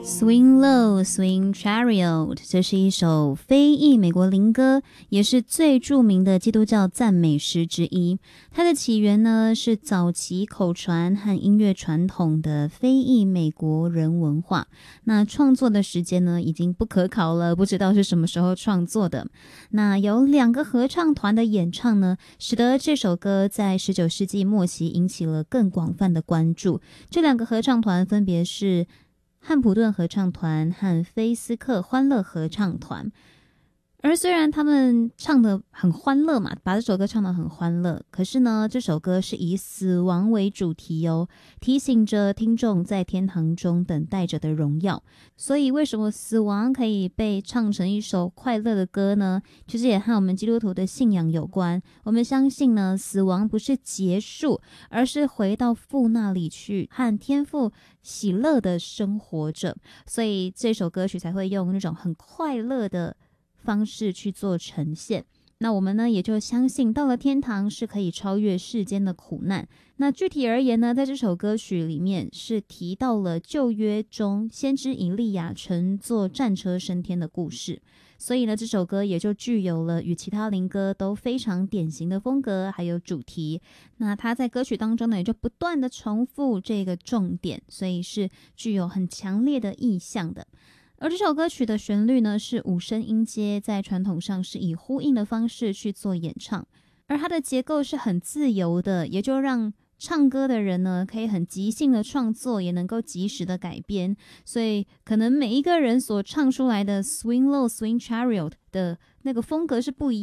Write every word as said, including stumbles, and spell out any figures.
Swing Low, Swing Chariot， 这是一首非裔美国灵歌，也是最著名的基督教赞美诗之一。它的起源呢是早期口传和音乐传统的非裔美国人文化。那创作的时间呢已经不可考了，不知道是什么时候创作的。那有两个合唱团的演唱呢，使得这首歌在十九世纪末期引起了更广泛的关注。这两个合唱团分别是汉普顿合唱团和菲斯克欢乐合唱团。而虽然他们唱得很欢乐嘛，把这首歌唱得很欢乐，可是呢，这首歌是以死亡为主题哦，提醒着听众在天堂中等待着的荣耀。所以为什么死亡可以被唱成一首快乐的歌呢？其实也和我们基督徒的信仰有关。我们相信呢，死亡不是结束，而是回到父那里去，和天父喜乐的生活着。所以这首歌曲才会用那种很快乐的方式去做呈现。那我们呢也就相信到了天堂是可以超越世间的苦难。那具体而言呢，在这首歌曲里面是提到了旧约中先知以利亚乘坐战车升天的故事，所以呢这首歌也就具有了与其他灵歌都非常典型的风格还有主题。那它在歌曲当中呢也就不断的重复这个重点，所以是具有很强烈的意象的。而这首歌曲的旋律呢是五声音阶，在传统上是以呼应的方式去做演唱，而它的结构是很自由的，也就让唱歌的人呢可以很即兴的创作，也能够及时的改编。所以可能每一个人所唱出来的 Swing Low, Swing Chariot 的那个风格是不一样